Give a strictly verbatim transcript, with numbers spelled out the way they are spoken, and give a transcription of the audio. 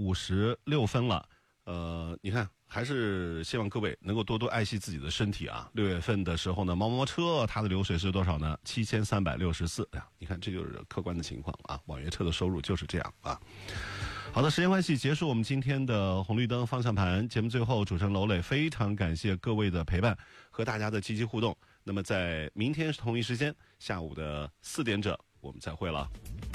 五十六分了。呃，你看，还是希望各位能够多多爱惜自己的身体啊。六月份的时候呢，猫猫车它的流水是多少呢？七千三百六十四。哎呀，你看这就是客观的情况啊。网约车的收入就是这样啊。好的，时间关系，结束我们今天的红绿灯方向盘节目。最后，主持人娄磊非常感谢各位的陪伴和大家的积极互动。那么，在明天同一时间下午的四点整，我们再会了。